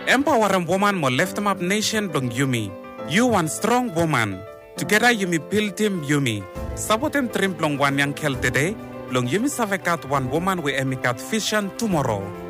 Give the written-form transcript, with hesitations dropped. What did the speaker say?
Empowering woman mo lift them up nation dong Yumi. You one strong woman. Together Yumi build team Yumi. Sabotem trim plong one yang kel today. Long Yumi savekat one woman we emikat vision tomorrow.